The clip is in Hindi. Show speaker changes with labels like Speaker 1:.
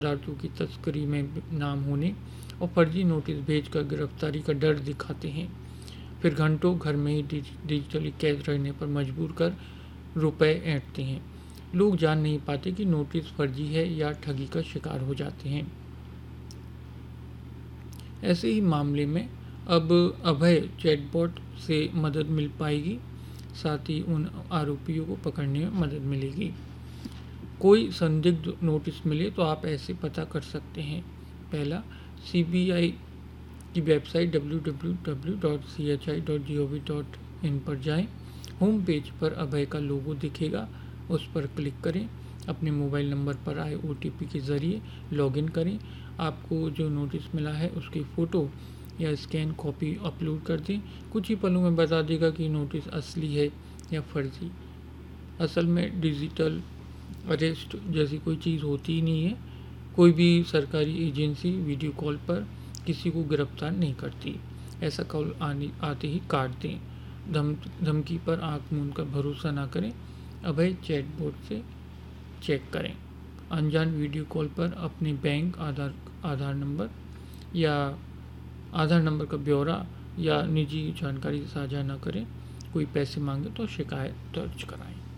Speaker 1: पदार्थों की तस्करी में नाम होने और फर्जी नोटिस भेजकर गिरफ्तारी का डर दिखाते हैं। फिर घंटों घर में ही डिजिटली कैद रहने पर मजबूर कर रुपए ऐंठते हैं। लोग जान नहीं पाते कि नोटिस फर्जी है या ठगी का शिकार हो जाते हैं। ऐसे ही मामले में अब अभय चैटबॉट से मदद मिल पाएगी, साथ ही उन आरोपियों को पकड़ने में मदद मिलेगी। कोई संदिग्ध नोटिस मिले तो आप ऐसे पता कर सकते हैं। पहला, CBI की वेबसाइट www.chi.gov.in पर जाएं। होम पेज पर अभय का लोगो दिखेगा, उस पर क्लिक करें। अपने मोबाइल नंबर पर आए OTP के ज़रिए लॉगिन करें। आपको जो नोटिस मिला है उसकी फ़ोटो या स्कैन कॉपी अपलोड कर दें। कुछ ही पलों में बता देगा कि नोटिस असली है या फर्जी। असल में डिजिटल अरेस्ट जैसी कोई चीज़ होती ही नहीं है। कोई भी सरकारी एजेंसी वीडियो कॉल पर किसी को गिरफ्तार नहीं करती। ऐसा कॉल आते ही काट दें। धमकी पर आंख मूंद कर भरोसा ना करें। अभय चैटबॉट से चेक करें। अनजान वीडियो कॉल पर अपने बैंक आधार नंबर का ब्यौरा या निजी जानकारी साझा न करें। कोई पैसे मांगे तो शिकायत दर्ज कराएं।